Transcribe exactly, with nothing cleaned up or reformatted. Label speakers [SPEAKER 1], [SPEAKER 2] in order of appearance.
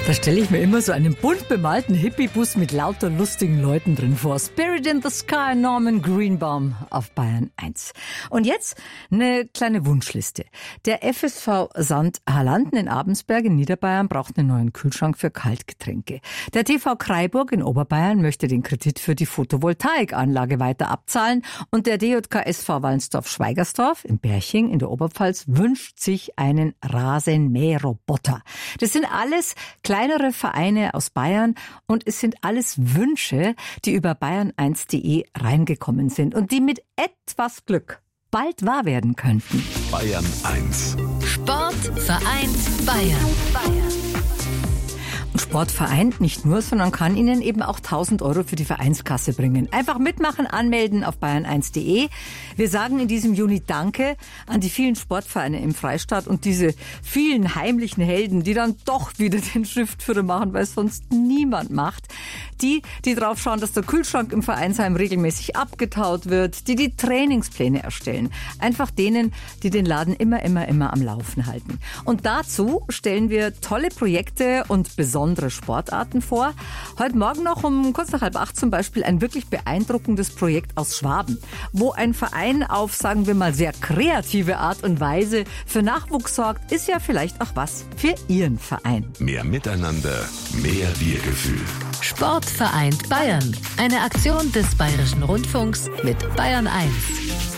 [SPEAKER 1] Da stelle ich mir immer so einen bunt bemalten Hippiebus mit lauter lustigen Leuten drin vor. Spirit in the Sky, Norman Greenbaum auf Bayern eins. Und jetzt eine kleine Wunschliste. Der F S V Sand Halanden in Abensberg in Niederbayern braucht einen neuen Kühlschrank für Kaltgetränke. Der T V Kraiburg in Oberbayern möchte den Kredit für die Photovoltaikanlage weiter abzahlen. Und der D J K S V Wallensdorf-Schweigersdorf in Berching in der Oberpfalz wünscht sich einen Rasenmäherroboter. Das sind alles kleinere Vereine aus Bayern und es sind alles Wünsche, die über bayern eins punkt de reingekommen sind und die mit etwas Glück bald wahr werden könnten.
[SPEAKER 2] Bayern eins.
[SPEAKER 3] Sport vereint Bayern. Bayern.
[SPEAKER 1] Sport vereint nicht nur, sondern kann Ihnen eben auch tausend Euro für die Vereinskasse bringen. Einfach mitmachen, anmelden auf bayern eins punkt de. Wir sagen in diesem Juni Danke an die vielen Sportvereine im Freistaat und diese vielen heimlichen Helden, die dann doch wieder den Schriftführer machen, weil es sonst niemand macht. Die, die drauf schauen, dass der Kühlschrank im Vereinsheim regelmäßig abgetaut wird, die die Trainingspläne erstellen. Einfach denen, die den Laden immer, immer, immer am Laufen halten. Und dazu stellen wir tolle Projekte und besondere Sportarten vor. Heute Morgen noch um kurz nach halb acht zum Beispiel ein wirklich beeindruckendes Projekt aus Schwaben, wo ein Verein auf, sagen wir mal, sehr kreative Art und Weise für Nachwuchs sorgt, ist ja vielleicht auch was für Ihren Verein.
[SPEAKER 2] Mehr Miteinander, mehr Wir-Gefühl.
[SPEAKER 3] Sport vereint Bayern. Eine Aktion des Bayerischen Rundfunks mit Bayern eins.